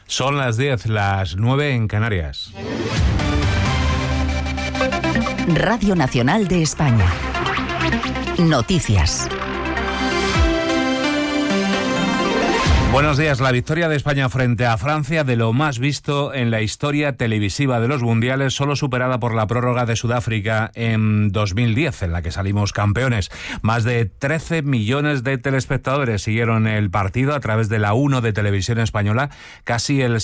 Son las 10, las 9 en Canarias. Radio Nacional de España. Noticias. Buenos días. La victoria de España frente a Francia, de lo más visto en la historia televisiva de los mundiales, solo superada por la prórroga de Sudáfrica en 2010, en la que salimos campeones. Más de 13 millones de telespectadores siguieron el partido a través de la 1 de Televisión Española, casi el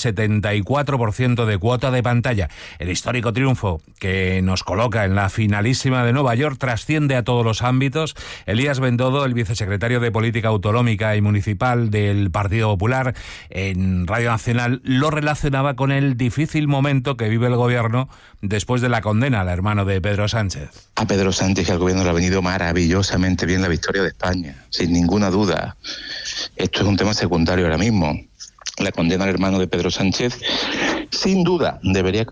74% de cuota de pantalla. El histórico triunfo que nos coloca en la finalísima de Nueva York trasciende a todos los ámbitos. Elías Bendodo, el vicesecretario de Política Autonómica y Municipal del Partido Popular, en Radio Nacional, lo relacionaba con el difícil momento que vive el gobierno después de la condena al hermano de Pedro Sánchez. A Pedro Sánchez y al gobierno le ha venido maravillosamente bien la victoria de España, sin ninguna duda. Esto es un tema secundario ahora mismo. La condena al hermano de Pedro Sánchez, sin duda, debería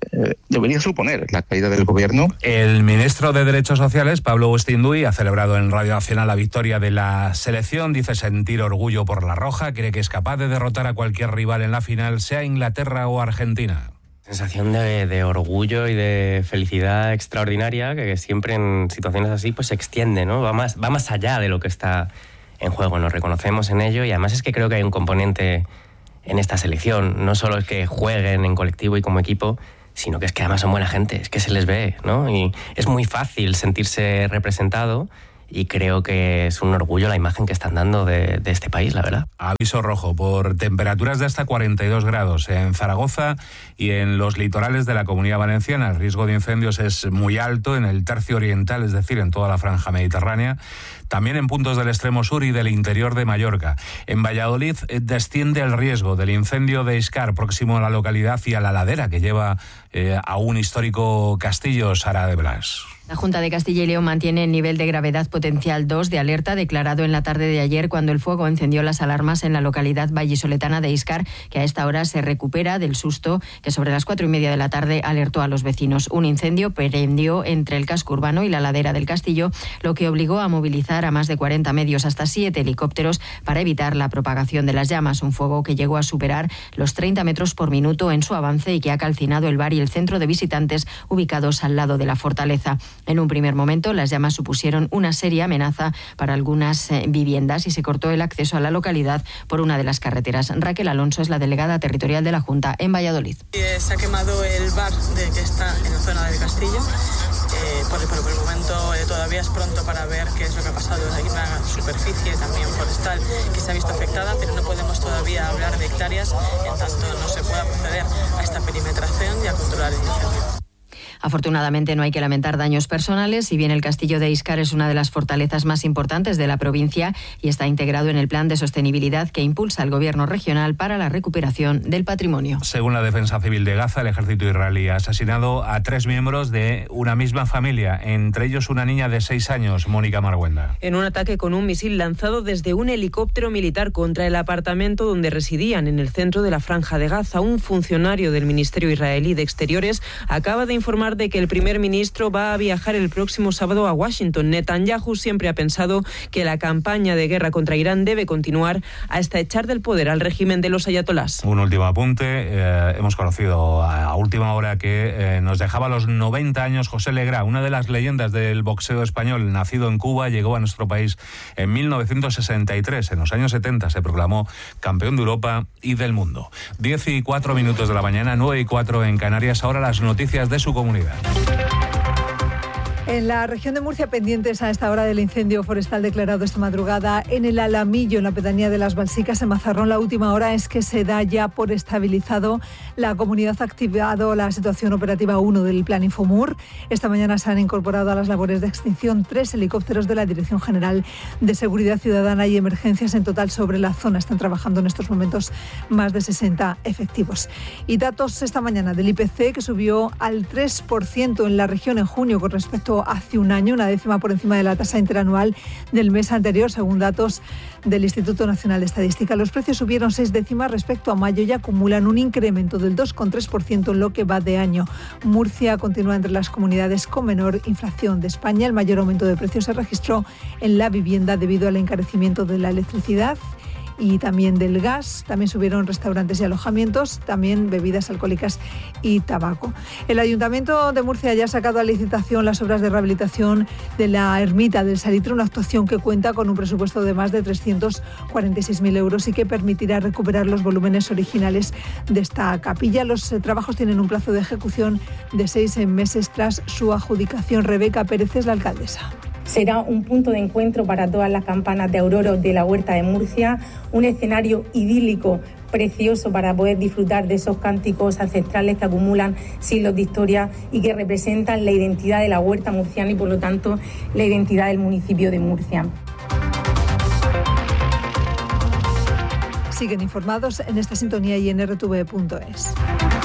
suponer la caída del gobierno. El ministro de Derechos Sociales, Pablo Agustín-Duy, ha celebrado en Radio Nacional la victoria de la selección. Dice sentir orgullo por la roja, cree que es capaz de derrotar a cualquier rival en la final, sea Inglaterra o Argentina. Sensación de orgullo y de felicidad extraordinaria, que siempre en situaciones así pues se extiende, ¿no? Va más allá de lo que está en juego, nos reconocemos en ello, y además es que creo que hay un componente en esta selección, no solo es que jueguen en colectivo y como equipo, sino que es que además son buena gente, es que se les ve, ¿no? Y es muy fácil sentirse representado, y creo que es un orgullo la imagen que están dando de este país, la verdad. Aviso rojo por temperaturas de hasta 42 grados en Zaragoza y en los litorales de la Comunidad Valenciana. El riesgo de incendios es muy alto en el tercio oriental, es decir, en toda la franja mediterránea. También en puntos del extremo sur y del interior de Mallorca. En Valladolid desciende el riesgo del incendio de Iscar, próximo a la localidad y a la ladera que lleva a un histórico castillo. Sara de Blas. La Junta de Castilla y León mantiene el nivel de gravedad potencial 2 de alerta declarado en la tarde de ayer cuando el fuego encendió las alarmas en la localidad vallisoletana de Iscar, que a esta hora se recupera del susto que sobre las 4:30 de la tarde alertó a los vecinos. Un incendio prendió entre el casco urbano y la ladera del castillo, lo que obligó a movilizar a más de 40 medios, hasta 7 helicópteros, para evitar la propagación de las llamas. Un fuego que llegó a superar los 30 metros por minuto en su avance y que ha calcinado el bar y el centro de visitantes ubicados al lado de la fortaleza. En un primer momento, las llamas supusieron una seria amenaza para algunas viviendas y se cortó el acceso a la localidad por una de las carreteras. Raquel Alonso es la delegada territorial de la Junta en Valladolid. Se ha quemado el bar que está en la zona del castillo. Por el momento todavía es pronto para ver qué es lo que ha pasado. Hay una superficie también forestal que se ha visto afectada, pero no podemos todavía hablar de hectáreas, en tanto no se pueda proceder a esta perimetración y a controlar el incendio. Afortunadamente no hay que lamentar daños personales, si bien el castillo de Iscar es una de las fortalezas más importantes de la provincia y está integrado en el plan de sostenibilidad que impulsa el gobierno regional para la recuperación del patrimonio. Según la Defensa Civil de Gaza, el ejército israelí ha asesinado a 3 miembros de una misma familia, entre ellos una niña de 6 años, Mónica Marguenda. En un ataque con un misil lanzado desde un helicóptero militar contra el apartamento donde residían en el centro de la Franja de Gaza, un funcionario del Ministerio Israelí de Exteriores acaba de informar de que el primer ministro va a viajar el próximo sábado a Washington. Netanyahu siempre ha pensado que la campaña de guerra contra Irán debe continuar hasta echar del poder al régimen de los ayatolás. Un último apunte. Hemos conocido a última hora que nos dejaba a los 90 años José Legrá, una de las leyendas del boxeo español. Nacido en Cuba, llegó a nuestro país en 1963. En los años 70 se proclamó campeón de Europa y del mundo. 10:04 de la mañana, 9:04 en Canarias. Ahora las noticias de su comunidad. En la región de Murcia, pendientes a esta hora del incendio forestal declarado esta madrugada en el Alamillo, en la pedanía de Las Balsicas, en Mazarrón. La última hora es que se da ya por estabilizado. La comunidad ha activado la situación operativa 1 del Plan Infomur. Esta mañana se han incorporado a las labores de extinción 3 helicópteros de la Dirección General de Seguridad Ciudadana y Emergencias. En total, sobre la zona están trabajando en estos momentos más de 60 efectivos. Y datos esta mañana del IPC, que subió al 3% en la región en junio con respecto hace un año, una décima por encima de la tasa interanual del mes anterior, según datos del Instituto Nacional de Estadística. Los precios subieron 6 décimas respecto a mayo y acumulan un incremento del 2,3% en lo que va de año. Murcia continúa entre las comunidades con menor inflación de España. El mayor aumento de precios se registró en la vivienda debido al encarecimiento de la electricidad y también del gas. También subieron restaurantes y alojamientos, también bebidas alcohólicas y tabaco. El Ayuntamiento de Murcia ya ha sacado a licitación las obras de rehabilitación de la Ermita del Salitre, una actuación que cuenta con un presupuesto de más de 346.000 euros y que permitirá recuperar los volúmenes originales de esta capilla. Los trabajos tienen un plazo de ejecución de 6 meses tras su adjudicación. Rebeca Pérez es la alcaldesa. Será un punto de encuentro para todas las campanas de aurora de la Huerta de Murcia, un escenario idílico, precioso para poder disfrutar de esos cánticos ancestrales que acumulan siglos de historia y que representan la identidad de la huerta murciana y, por lo tanto, la identidad del municipio de Murcia. Siguen informados en esta sintonía y en rtv.es.